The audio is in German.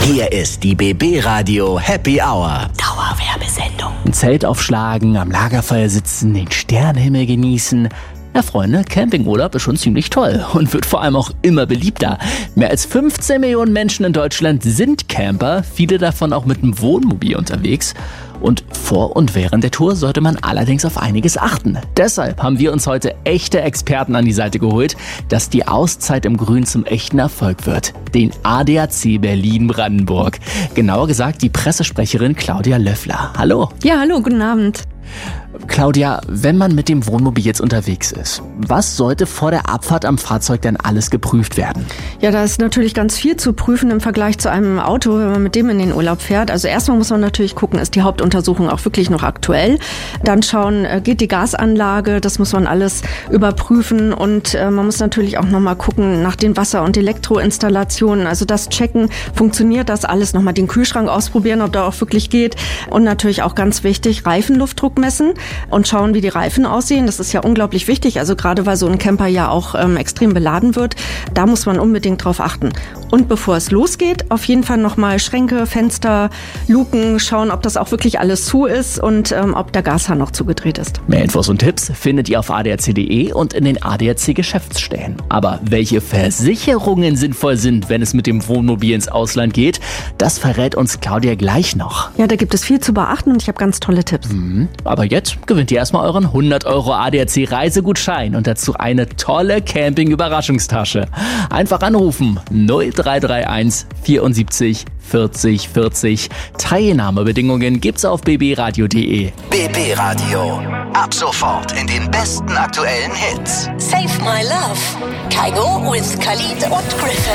Hier ist die BB Radio Happy Hour. Dauerwerbesendung. Ein Zelt aufschlagen, am Lagerfeuer sitzen, den Sternenhimmel genießen. Ja, Freunde, Campingurlaub ist schon ziemlich toll und wird vor allem auch immer beliebter. Mehr als 15 Millionen Menschen in Deutschland sind Camper, viele davon auch mit dem Wohnmobil unterwegs. Und vor und während der Tour sollte man allerdings auf einiges achten. Deshalb haben wir uns heute echte Experten an die Seite geholt, dass die Auszeit im Grün zum echten Erfolg wird. Den ADAC Berlin-Brandenburg. Genauer gesagt die Pressesprecherin Claudia Löffler. Hallo. Ja, hallo, guten Abend. Claudia, wenn man mit dem Wohnmobil jetzt unterwegs ist, was sollte vor der Abfahrt am Fahrzeug denn alles geprüft werden? Ja, da ist natürlich ganz viel zu prüfen im Vergleich zu einem Auto, wenn man mit dem in den Urlaub fährt. Also erstmal muss man natürlich gucken, ist die Hauptuntersuchung auch wirklich noch aktuell? Dann schauen, geht die Gasanlage, das muss man alles überprüfen. Und man muss natürlich auch nochmal gucken nach den Wasser- und Elektroinstallationen. Also das checken, funktioniert das alles? Nochmal den Kühlschrank ausprobieren, ob da auch wirklich geht. Und natürlich auch ganz wichtig, Reifenluftdruck messen und schauen, wie die Reifen aussehen. Das ist ja unglaublich wichtig, also gerade weil so ein Camper ja auch extrem beladen wird. Da muss man unbedingt drauf achten. Und bevor es losgeht, auf jeden Fall nochmal Schränke, Fenster, Luken, schauen, ob das auch wirklich alles zu ist und ob der Gashahn noch zugedreht ist. Mehr Infos und Tipps findet ihr auf adac.de und in den ADAC-Geschäftsstellen. Aber welche Versicherungen sinnvoll sind, wenn es mit dem Wohnmobil ins Ausland geht, das verrät uns Claudia gleich noch. Ja, da gibt es viel zu beachten und ich habe ganz tolle Tipps. Aber jetzt gewinnt ihr erstmal euren 100 € ADAC-Reisegutschein und dazu eine tolle Camping-Überraschungstasche. Einfach anrufen 0331 74 40 40. Teilnahmebedingungen gibt's auf bbradio.de. BB Radio. Ab sofort in den besten aktuellen Hits. Save My Love. Kaigo with Khalid und Griffin.